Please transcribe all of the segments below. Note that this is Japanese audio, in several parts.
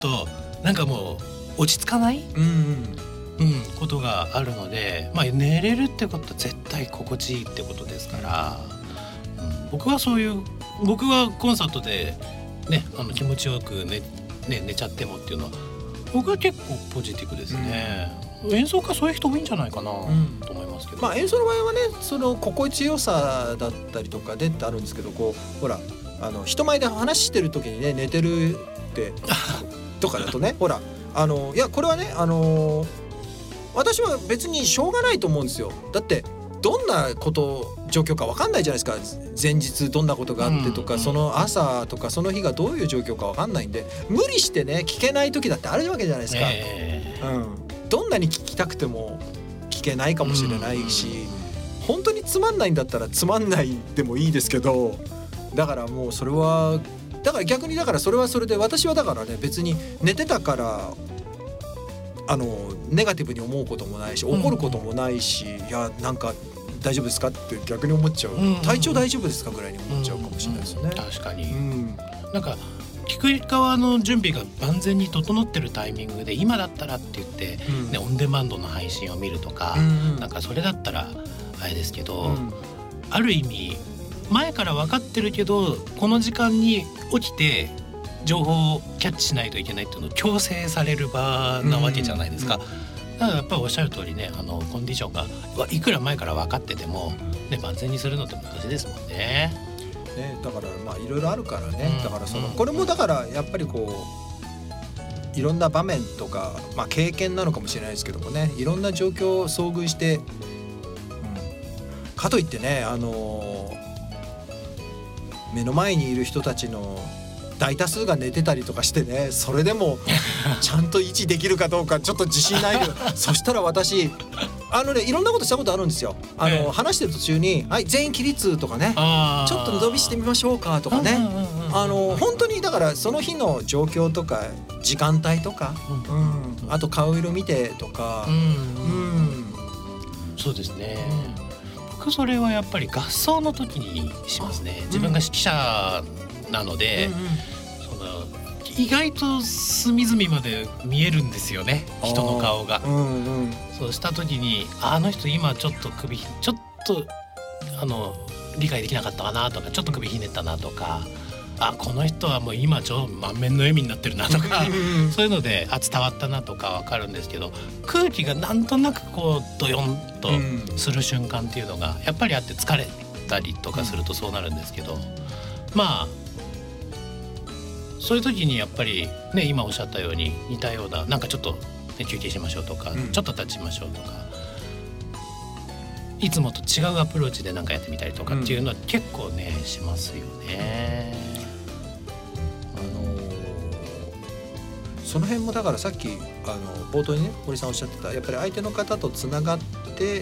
となんかもう落ち着かない、ことがあるので、寝れるってことは絶対心地いいってことですから、僕はコンサートで、ね、気持ちよく寝ちゃってもっていうのは僕は結構ポジティブですね、演奏家そういう人多いんじゃないかなと思いますけど、 演奏の場合はねその心地よさだったりとかでってあるんですけど、こうほら人前で話してる時にね寝てるってとかだとねほらいやこれはね私は別にしょうがないと思うんですよ。だってどんな状況か分かんないじゃないですか。前日どんなことがあってとか、その朝とかその日がどういう状況か分かんないんで、無理してね聞けない時だってあるわけじゃないですか、どんなに聞きたくても聞けないかもしれないし、本当につまんないんだったらつまんないでもいいですけど、だからもうそれはだから逆にそれはそれで、私はだからね別に寝てたからネガティブに思うこともないし怒ることもないし、いやなんか大丈夫ですかって逆に思っちゃう、体調大丈夫ですかぐらいに思っちゃうかもしれないですよね、 確かに、なんか聞く側の準備が万全に整ってるタイミングで今だったらって言って、オンデマンドの配信を見るとか、なんかそれだったらあれですけど、ある意味前から分かってるけどこの時間に起きて情報をキャッチしないといけないっていうのを強制される場なわけじゃないですか、だからやっぱりおっしゃる通りねコンディションがいくら前から分かってても、万全にするのって難しいですもんね。 だからいろいろあるからね、だからこれもだからやっぱりこういろんな場面とか、経験なのかもしれないですけどもね、いろんな状況を遭遇して、かといってね目の前にいる人たちの大多数が寝てたりとかしてね、それでもちゃんと維持できるかどうかちょっと自信ないけどそしたら私いろんなことしたことあるんですよ。話してる途中に、はい、全員起立とかね、ちょっと伸びしてみましょうかとかね、本当にだからその日の状況とか時間帯とか、あと顔色見てとか、 そうですね、僕それはやっぱり合奏の時にしますね。自分が指揮者なので、意外と隅々まで見えるんですよね、人の顔が、そうした時にあの人今ちょっと首ちょっと理解できなかったかなとか、ちょっと首ひねったなとか、この人はもう今満面の笑みになってるなとかそういうので伝わったなとか分かるんですけど、空気がなんとなくこうドヨンとする瞬間っていうのがやっぱりあって、疲れたりとかするとそうなるんですけど、そういう時にやっぱりね、今おっしゃったように似たような、なんかちょっと、休憩しましょうとか、ちょっと立ちましょうとか、いつもと違うアプローチでなんかやってみたりとかっていうのは結構ね、しますよね。 その辺もだからさっき冒頭にね堀さんおっしゃってた、やっぱり相手の方とつながって、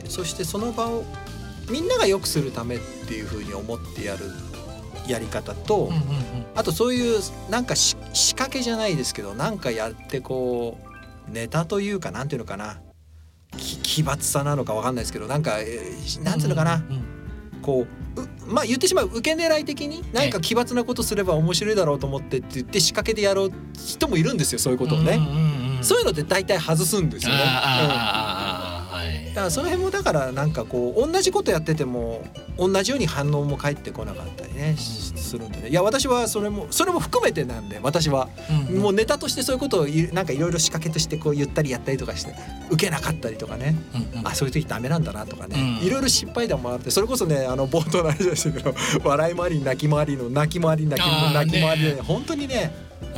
そしてその場をみんなが良くするためっていう風に思ってやるやり方と、あとそういうなんか仕掛けじゃないですけど、なんかやってこうネタというか、なんていうのかな、奇抜さなのか分かんないですけど、なんかなんていうのかな、こう言ってしまう受け狙い的に何か奇抜なことすれば面白いだろうと思ってって言って仕掛けでやろう人もいるんですよ、そういうことをね、そういうのって大体外すんですよね。だからその辺もだからなんかこう同じことやってても同じように反応も返ってこなかったりね、するんでね。いや私はそれも含めてなんで、私はもうネタとしてそういうことをなんかいろいろ仕掛けとしてこう言ったりやったりとかして受けなかったりとかね、そういう時ダメなんだなとかね、いろいろ失敗談もあって、それこそね冒頭のあれでしたけど笑いもあり泣きもありの泣きもあり泣きもありで、本当にね、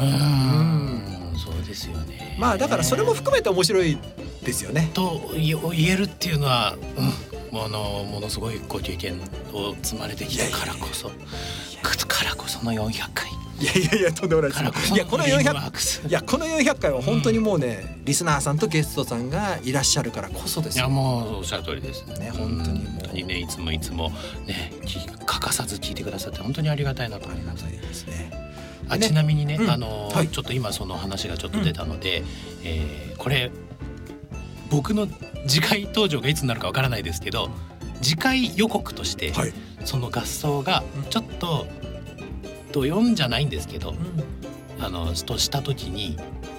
そうですよね。 だからそれも含めて面白いですよねと言えるっていうのは、ものすごいご経験を積まれてきたからこその400回。 いやとんでもないです。この400回は本当にもうね、リスナーさんとゲストさんがいらっしゃるからこそですよ。 いやもうおっしゃる通りですね。 本当にもうね、いつもね欠かさず聞いてくださって本当にありがたいなと思います。 ですね。 ちなみにね、ちょっと今その話がちょっと出たので、これ僕の次回登場がいつになるかわからないですけど、次回予告として、その合奏がちょっとドヨンじゃないんですけど、とした時に